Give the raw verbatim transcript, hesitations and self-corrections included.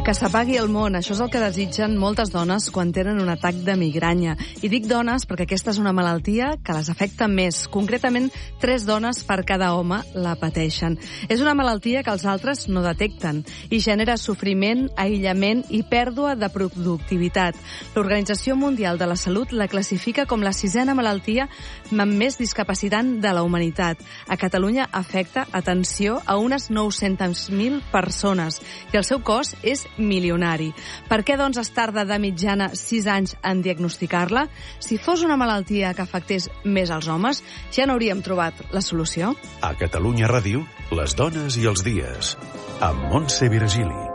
Que s'apagui el món, això és el que desitgen moltes dones quan tenen un atac de migranya. I dic dones perquè aquesta és una malaltia que les afecta més. Concretament, tres dones per cada home la pateixen. És una malaltia que els altres no detecten i genera sofriment, aïllament i pèrdua de productivitat. L'Organització Mundial de la Salut la classifica com la sisena malaltia amb més discapacitant de la humanitat. A Catalunya afecta, atenció, a unes nou-centes mil persones i el seu cost és milionari. Per què, doncs, es tarda de mitjana sis anys en diagnosticar-la? Si fos una malaltia que afectés més als homes, ja n'hauríem trobat la solució. A Catalunya Ràdio, les dones i els dies, amb Montse Virgili.